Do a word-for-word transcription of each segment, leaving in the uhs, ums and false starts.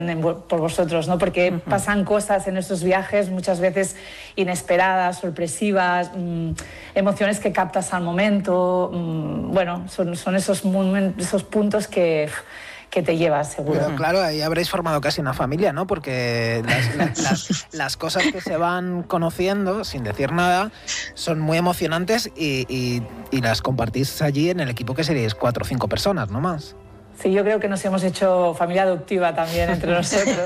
por vosotros, ¿no? Porque uh-huh. pasan cosas en esos viajes muchas veces inesperadas, sorpresivas, mmm, emociones que captas al momento, mmm, bueno, son, son esos, momentos, esos puntos que, que te llevas, seguro. Pero claro, ahí habréis formado casi una familia, ¿no? Porque las, las, las, las cosas que se van conociendo, sin decir nada, son muy emocionantes y, y, y las compartís allí en el equipo, que seríais cuatro o cinco personas, ¿no más? Sí, yo creo que nos hemos hecho familia adoptiva también entre nosotros.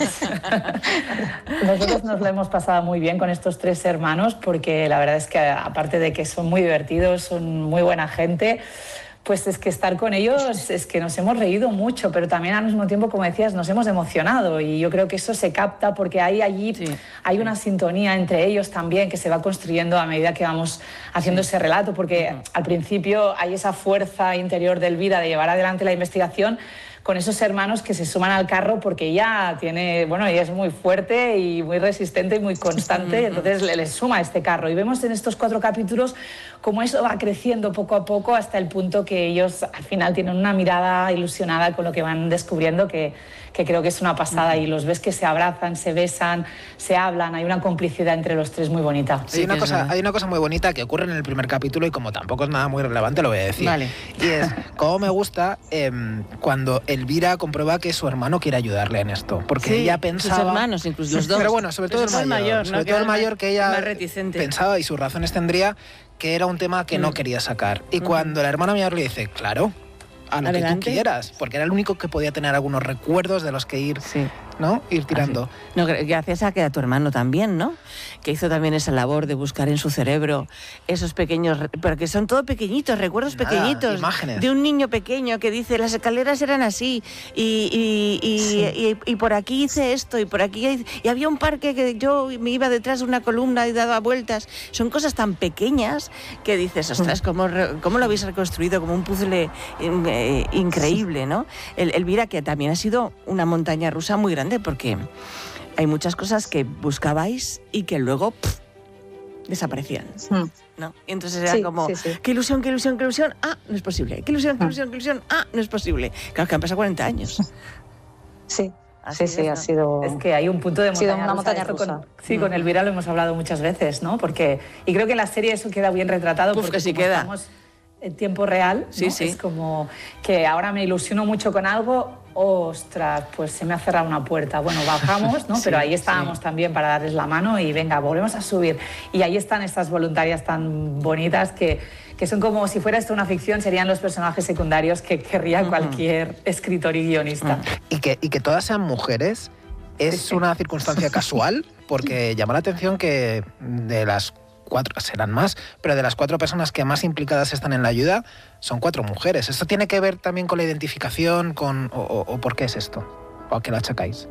Nosotros nos lo hemos pasado muy bien con estos tres hermanos, porque la verdad es que aparte de que son muy divertidos, son muy buena gente, pues es que estar con ellos es que nos hemos reído mucho, pero también al mismo tiempo, como decías, nos hemos emocionado, y yo creo que eso se capta porque hay allí sí. hay una sintonía entre ellos también que se va construyendo a medida que vamos haciendo sí. ese relato, porque uh-huh. al principio hay esa fuerza interior de Elvira de llevar adelante la investigación con esos hermanos que se suman al carro, porque ella tiene, bueno, ella es muy fuerte y muy resistente y muy constante, y entonces le, le suma este carro. Y vemos en estos cuatro capítulos cómo eso va creciendo poco a poco hasta el punto que ellos al final tienen una mirada ilusionada con lo que van descubriendo, que, que creo que es una pasada, y los ves que se abrazan, se besan, se hablan, hay una complicidad entre los tres muy bonita. Sí, hay, una cosa, hay una cosa muy bonita que ocurre en el primer capítulo, y como tampoco es nada muy relevante lo voy a decir. Vale. Y es, cómo me gusta eh, cuando Elvira comprueba que su hermano quiere ayudarle en esto, porque sí, ella pensaba... sus hermanos, incluso los dos. Pero bueno, sobre todo el mayor, mayor sobre ¿no? todo el mayor que ella pensaba, y sus razones tendría, que era un tema que mm. no quería sacar. Y mm. cuando la hermana mayor le dice, claro, a lo Adelante. que tú quieras, porque era el único que podía tener algunos recuerdos de los que ir... Sí. ¿no? Ir tirando. Ah, sí. No, gracias a que a tu hermano también, ¿no? Que hizo también esa labor de buscar en su cerebro esos pequeños, pero que son todo pequeñitos, recuerdos Nada, pequeñitos. Imágenes. De un niño pequeño que dice, las escaleras eran así, y, y, y, sí. y, y, y por aquí hice esto, y por aquí... Y había un parque que yo me iba detrás de una columna y daba vueltas. Son cosas tan pequeñas que dices, ostras, ¿cómo, cómo lo habéis reconstruido? Como un puzzle eh, increíble, ¿no? El, Elvira, que también ha sido una montaña rusa muy grande, porque hay muchas cosas que buscabais y que luego pff, desaparecían, ¿no? Y entonces era sí, como, sí, sí. qué ilusión, qué ilusión, qué ilusión, ah, no es posible, qué ilusión, qué ilusión, qué ilusión, ah, no es posible. Claro, que han pasado cuarenta años. Sí. Así sí, sí, ¿no? ha sido... Es que hay un punto de montaña, una montaña rusa. Con, sí, mm. con Elvira lo hemos hablado muchas veces, ¿no? Porque, y creo que en la serie eso queda bien retratado. Uf, porque que sí queda. Estamos en tiempo real, sí, ¿no? sí. Es como que ahora me ilusiono mucho con algo, ostras, pues se me ha cerrado una puerta. Bueno, bajamos, ¿no? Sí, pero ahí estábamos sí. también para darles la mano y venga, volvemos a subir. Y ahí están estas voluntarias tan bonitas que, que son como si fuera esto una ficción, serían los personajes secundarios que querría uh-huh. cualquier escritor y guionista. Uh-huh. Y, que, y que todas sean mujeres es sí. una circunstancia casual, porque llama la atención que de las cuatro, serán más, pero de las cuatro personas que más implicadas están en la ayuda, son cuatro mujeres. ¿Esto tiene que ver también con la identificación, con o, o, o por qué es esto? ¿O a qué lo achacáis?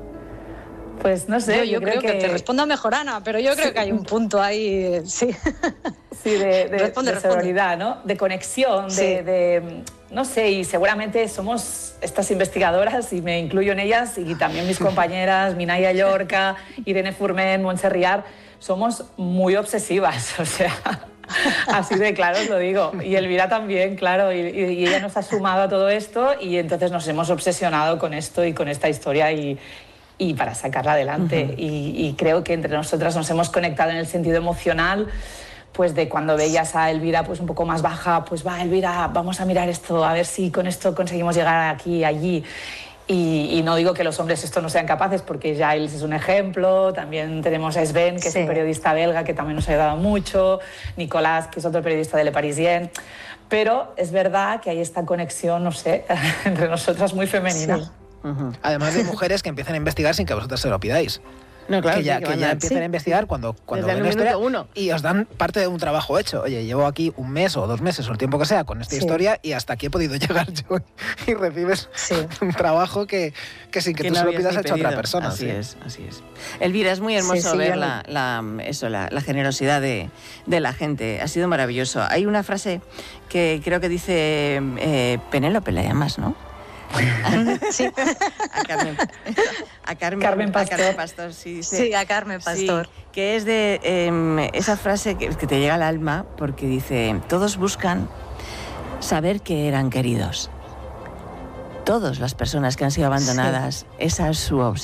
Pues no sé, yo, yo, yo creo, creo que... que te responda mejor Ana, pero yo creo sí. que hay un punto ahí, sí. Sí, de, de, responde, de sororidad, ¿no? De conexión, sí. de, de... No sé, y seguramente somos estas investigadoras, y me incluyo en ellas, y también mis compañeras, Minaya Llorca, Irene Furmen, Montse Riar, somos muy obsesivas, o sea, así de claro os lo digo. Y Elvira también, claro, y, y ella nos ha sumado a todo esto, y entonces nos hemos obsesionado con esto y con esta historia, y, y para sacarla adelante. Uh-huh. y, y creo que entre nosotras nos hemos conectado en el sentido emocional, pues de cuando veías a Elvira pues un poco más baja, pues va, Elvira, vamos a mirar esto, a ver si con esto conseguimos llegar aquí, allí. Y, y no digo que los hombres esto no sean capaces, porque Giles es un ejemplo, también tenemos a Sven, que sí. es un periodista belga que también nos ha ayudado mucho, Nicolás, que es otro periodista de Le Parisien, pero es verdad que hay esta conexión, no sé, entre nosotras muy femenina. Sí. Uh-huh. Además de mujeres que empiezan a investigar sin que vosotras se lo pidáis. No, claro, que ya, sí, que que ya a... empiezan sí. a investigar cuando, cuando ven la historia uno. Y os dan parte de un trabajo hecho. Oye, llevo aquí un mes o dos meses o el tiempo que sea con esta sí. historia, y hasta aquí he podido llegar yo, y recibes sí. un trabajo que, que sin que, que tú no se lo pidas ha hecho otra persona. Así sí. es, así es. Elvira, es muy hermoso sí, sí, ver la, la, eso, la, la generosidad de, de la gente. Ha sido maravilloso. Hay una frase que creo que dice eh, Penélope, la llamas, ¿no? Sí. A Carmen, a Carmen, Carmen Pastor. A Carmen Pastor sí, sí. sí, a Carmen Pastor. Sí, que es de eh, esa frase que, que te llega al alma, porque dice, todos buscan saber que eran queridos. todas las personas que han sido abandonadas, sí. esa es su obsesión.